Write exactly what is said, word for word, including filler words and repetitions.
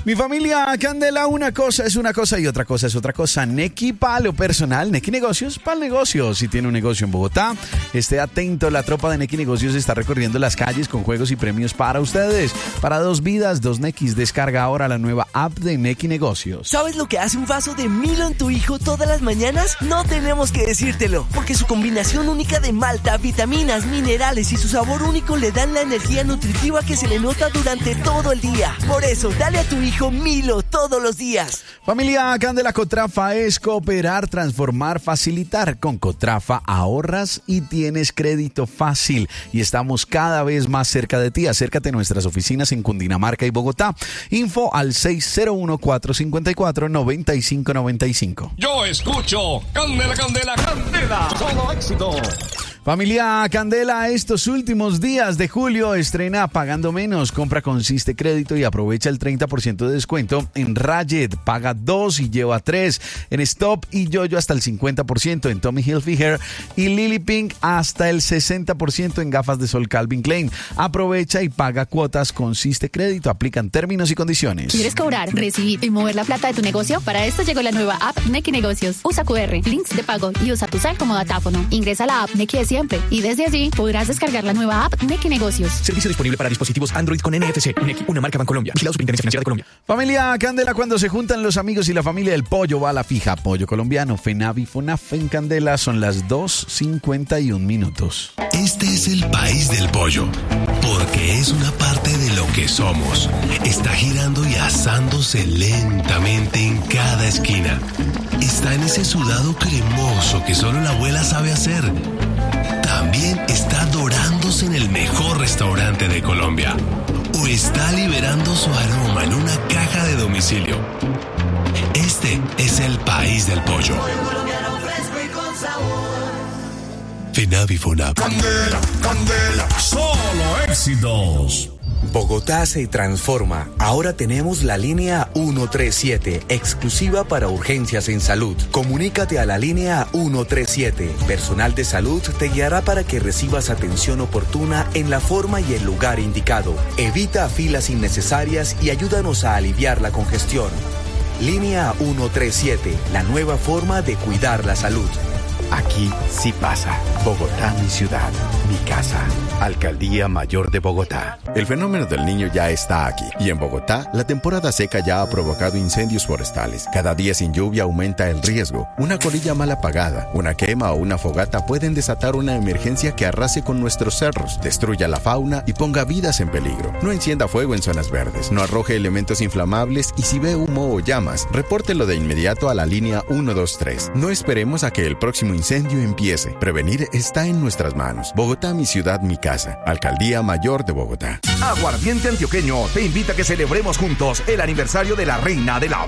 Mi familia Candela, una cosa es una cosa y otra cosa es otra cosa. Neki para lo personal, Neki Negocios para el negocio. Si tiene un negocio en Bogotá, esté atento. La tropa de Neki Negocios está recorriendo las calles con juegos y premios para ustedes. Para dos vidas, dos Nekis. Descarga ahora la nueva app de Neki Negocios. ¿Sabes lo que hace un vaso de Milo en tu hijo todas las mañanas? No tenemos que decírtelo, porque su combinación única de malta, vitaminas, minerales y su sabor único le dan la energía nutritiva que se le nota durante todo el día. Por eso, dale a tu hijo Milo todos los días. Familia Candela, Cotrafa es cooperar, transformar, facilitar. Con Cotrafa ahorras y tienes crédito fácil. Y estamos cada vez más cerca de ti. Acércate a nuestras oficinas en Cundinamarca y Bogotá. Info al seis cero uno, cuatro cinco cuatro, nueve cinco nueve cinco. Yo escucho Candela, Candela, Candela. Solo éxito. Familia Candela, estos últimos días de julio estrena Pagando Menos. Compra con Siste Crédito y aprovecha el treinta por ciento de descuento en Rayet. Paga dos y lleva tres. En Stop y Yoyo hasta el cincuenta por ciento. En Tommy Hilfiger y Lily Pink hasta el sesenta por ciento en gafas de sol Calvin Klein. Aprovecha y paga cuotas con Siste Crédito. Aplican términos y condiciones. ¿Quieres cobrar, recibir y mover la plata de tu negocio? Para esto llegó la nueva app Neki Negocios. Usa cu erre, links de pago y usa tu cel como datáfono. Ingresa a la app Neki siempre y desde allí podrás descargar la nueva app Neki Negocios. Servicio disponible para dispositivos Android con N F C. Neki, una marca Bancolombia. Vigilado Superintendencia Financiera de Colombia. Familia Candela, cuando se juntan los amigos y la familia del pollo va a la fija. Pollo colombiano, FENAVI, FONAF en Candela. Son las dos cincuenta y un minutos. Este es el país del pollo, porque es una parte de lo que somos. Está girando y asándose lentamente en cada esquina. Está en ese sudado cremoso que solo la abuela sabe hacer. También está dorándose en el mejor restaurante de Colombia. O está liberando su aroma en una caja de domicilio. Este es el país del pollo. FENAVI FONAP. Candela, Candela, solo éxitos. Bogotá se transforma. Ahora tenemos la línea ciento treinta y siete, exclusiva para urgencias en salud. Comunícate a la línea ciento treinta y siete. Personal de salud te guiará para que recibas atención oportuna en la forma y el lugar indicado. Evita filas innecesarias y ayúdanos a aliviar la congestión. Línea ciento treinta y siete, la nueva forma de cuidar la salud. Aquí sí pasa. Bogotá, mi ciudad, mi casa. Alcaldía Mayor de Bogotá. El fenómeno del Niño ya está aquí. Y en Bogotá, la temporada seca ya ha provocado incendios forestales. Cada día sin lluvia aumenta el riesgo. Una colilla mal apagada, una quema o una fogata pueden desatar una emergencia que arrase con nuestros cerros, destruya la fauna y ponga vidas en peligro. No encienda fuego en zonas verdes, no arroje elementos inflamables y si ve humo o llamas, repórtelo de inmediato a la línea ciento veintitrés. No esperemos a que el próximo incendio empiece. Prevenir está en nuestras manos. Bogotá, mi ciudad, mi casa. Alcaldía Mayor de Bogotá. Aguardiente Antioqueño te invita a que celebremos juntos el aniversario de la reina de la